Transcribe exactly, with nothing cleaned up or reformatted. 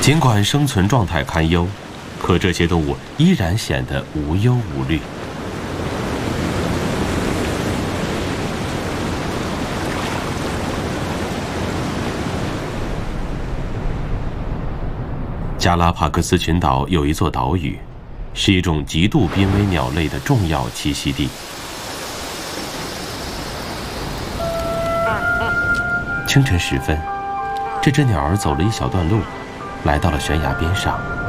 尽管生存状态堪忧，可这些动物依然显得无忧无虑。加拉帕戈斯群岛有一座岛屿，是一种极度濒危鸟类的重要栖息地。清晨时分，这只鸟儿走了一小段路，来到了悬崖边上。